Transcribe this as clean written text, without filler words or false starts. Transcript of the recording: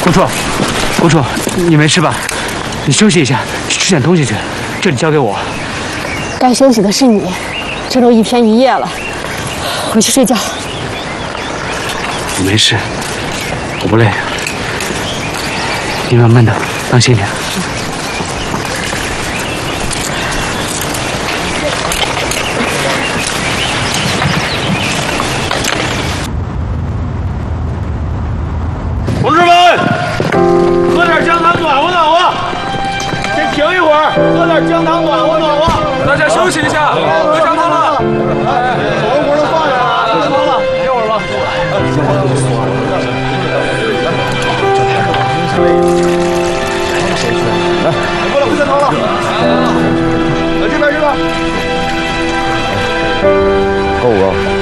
公主，你没事吧？你休息一下，吃点东西去。这里交给我。 该休息的是你，这都1天1夜了，回去睡觉。 我没事，我不累。你慢慢的，当心点。 同志们，喝点姜汤暖和暖和。先停一会儿，喝点姜汤暖和暖和。大家休息一下，喝姜汤了。手活都放下了，喝汤了，歇会儿吧。来，过来喝姜汤了。来这边去吧。够不够？